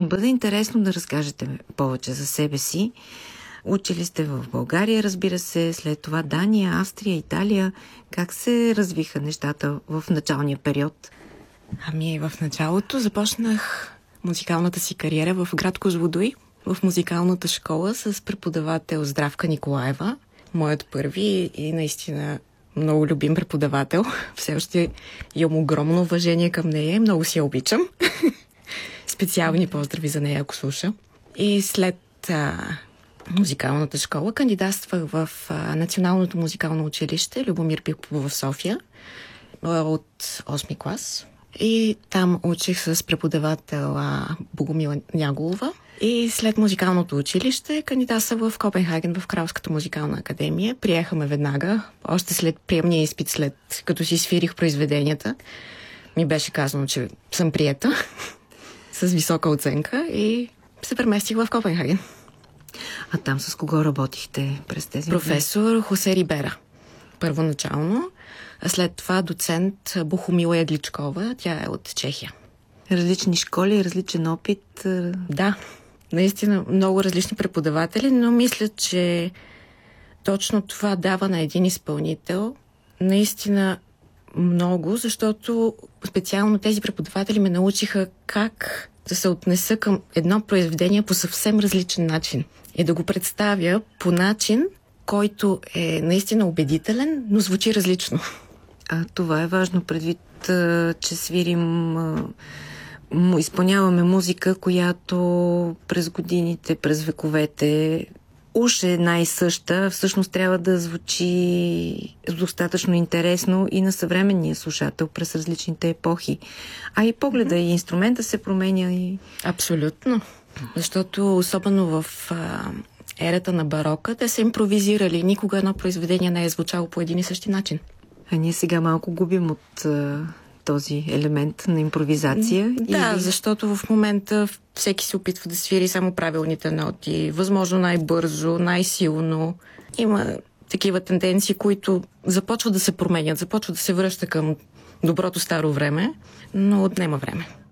бъде интересно да разкажете повече за себе си. Учили сте в България, разбира се, след това Дания, Австрия, Италия. Как се развиха нещата в началния период? В началото започнах музикалната си кариера в град Козлодуй, в музикалната школа с преподавател Здравка Николаева, моят първи и наистина много любим преподавател. Все още имам огромно уважение към нея и много си я обичам. Специални поздрави за нея, ако слуша. И след музикалната школа кандидатствах в Националното музикално училище Любомир Пипов в София от 8-ми клас. И там учих с преподавател Богомила Няголова. И след музикалното училище кандидатствах в Копенхаген, в Кралската музикална академия. Приеха ме веднага, още след приемния изпит, след като си свирих произведенията. Ми беше казано, че съм приета с висока оценка и се преместих в Копенхаген. А там с кого работихте през тези Професор Хосе Рибера, първоначално. А след това доцент Бохомила Ягличкова, тя е от Чехия. Различни школи, различен опит? Да, наистина много различни преподаватели, но мисля, че точно това дава на един изпълнител наистина много, защото специално тези преподаватели ме научиха как да се отнеса към едно произведение по съвсем различен начин и да го представя по начин, който е наистина убедителен, но звучи различно. Това е важно предвид, че свирим, изпълняваме музика, която през годините, през вековете уж е една и съща, всъщност трябва да звучи достатъчно интересно и на съвременния слушател през различните епохи. А и погледа и инструмента се променя. Абсолютно. Защото особено в ерата на барока те са импровизирали. Никога едно произведение не е звучало по един и същи начин. А ние сега малко губим от този елемент на импровизация. Да, защото в момента всеки се опитва да свири само правилните ноти, възможно най-бързо, най-силно. Има такива тенденции, които започват да се променят, започват да се връща към доброто старо време, но отнема време.